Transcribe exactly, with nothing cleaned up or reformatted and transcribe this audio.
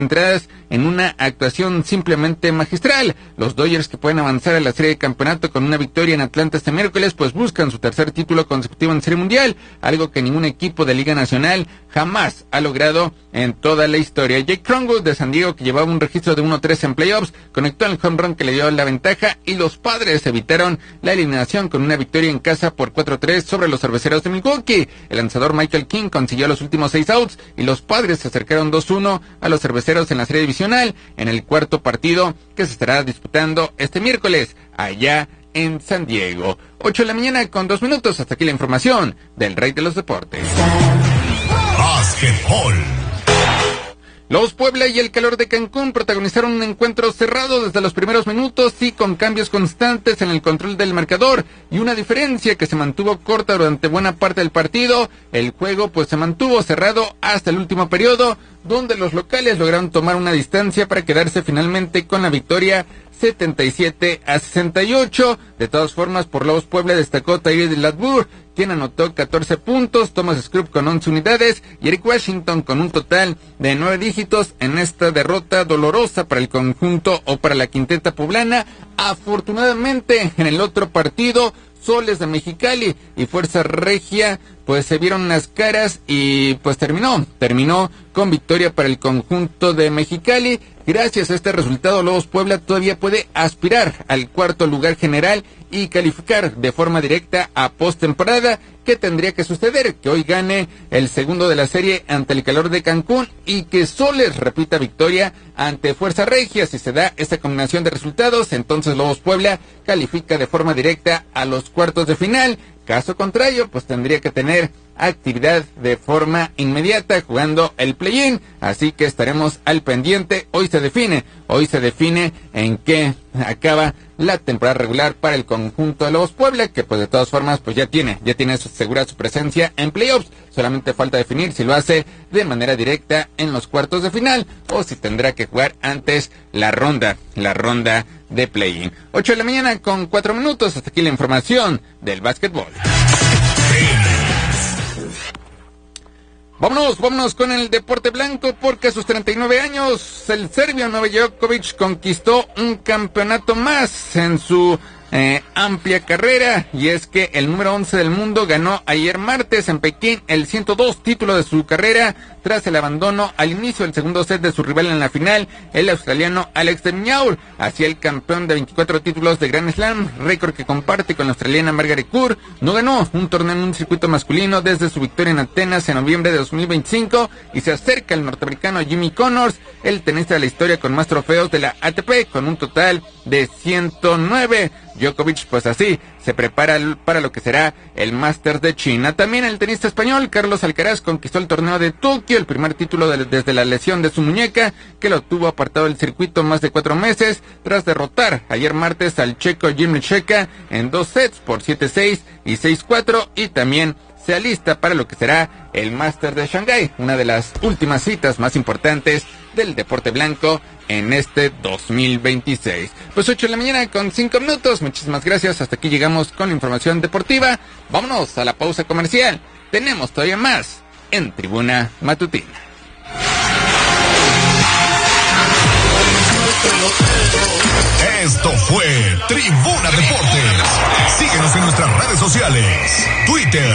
entradas en una actuación simplemente magistral. Los Dodgers, que pueden avanzar a la serie de campeonato con una victoria en Atlanta este miércoles, pues buscan su tercer título consecutivo en Serie Mundial, algo que ningún equipo de Liga Nacional jamás ha logrado en toda la historia. Jake Cronenworth de San Diego, que llevaba un registro de uno tres en playoffs, conectó el home run que le dio la ventaja, y los Padres evitaron la eliminación con una victoria en casa por cuatro tres sobre los Cerveceros de Milwaukee. El lanzador Michael King consiguió los últimos seis outs y los Padres se acercaron dos uno a los Cerveceros en la serie divisional en el cuarto partido que se estará disputando este miércoles allá en San Diego. ocho de la mañana con dos minutos. Hasta aquí la información del Rey de los Deportes. Básquetbol. Los Puebla y el Calor de Cancún protagonizaron un encuentro cerrado desde los primeros minutos y con cambios constantes en el control del marcador y una diferencia que se mantuvo corta durante buena parte del partido. El juego pues se mantuvo cerrado hasta el último periodo, donde los locales lograron tomar una distancia para quedarse finalmente con la victoria setenta y siete a sesenta y ocho. De todas formas, por Lobos Puebla destacó Tyree Latbour, quien anotó catorce puntos, Thomas Scrub con once unidades y Eric Washington con un total de nueve dígitos en esta derrota dolorosa para el conjunto o para la quinteta poblana. Afortunadamente, en el otro partido, Soles de Mexicali y Fuerza Regia pues se vieron las caras y pues terminó, terminó con victoria para el conjunto de Mexicali. Gracias a este resultado, Lobos Puebla todavía puede aspirar al cuarto lugar general y calificar de forma directa a postemporada. ¿Qué tendría que suceder? Que hoy gane el segundo de la serie ante el Calor de Cancún y que Soles repita victoria ante Fuerza Regia. Si se da esta combinación de resultados, entonces Lobos Puebla califica de forma directa a los cuartos de final. Caso contrario, pues tendría que tener actividad de forma inmediata jugando el play-in, así que estaremos al pendiente. Hoy se define, hoy se define en qué acaba la temporada regular para el conjunto de Lobos Puebla, que pues de todas formas pues ya tiene, ya tiene asegurada su presencia en playoffs. Solamente falta definir si lo hace de manera directa en los cuartos de final o si tendrá que jugar antes la ronda, la ronda de play-in. ocho de la mañana con cuatro minutos. Hasta aquí la información del básquetbol. Vámonos, vámonos con el deporte blanco, porque a sus treinta y nueve años el serbio Novak Djokovic conquistó un campeonato más en su eh, amplia carrera, y es que el número once del mundo ganó ayer martes en Pekín el ciento dos título de su carrera tras el abandono al inicio del segundo set de su rival en la final, el australiano Alex de Minaur. Así el campeón de veinticuatro títulos de Grand Slam, récord que comparte con la australiana Margaret Court, no ganó un torneo en un circuito masculino desde su victoria en Atenas en noviembre de dos mil veinticinco y se acerca al norteamericano Jimmy Connors, el tenista de la historia con más trofeos de la A T P, con un total de ciento nueve. Djokovic pues así se prepara para lo que será el Masters de China. También el tenista español Carlos Alcaraz conquistó el torneo de Tokio, el primer título de, desde la lesión de su muñeca, que lo tuvo apartado del circuito más de cuatro meses, tras derrotar ayer martes al checo Jim Lecheka en dos sets por siete seis y seis cuatro, y también se alista para lo que será el Masters de Shanghái, una de las últimas citas más importantes del deporte blanco en este dos mil veintiséis. Pues ocho de la mañana con cinco minutos. Muchísimas gracias. Hasta aquí llegamos con la información deportiva. Vámonos a la pausa comercial. Tenemos todavía más en Tribuna Matutina. Esto fue Tribuna Deportes. Síguenos en nuestras redes sociales. Twitter.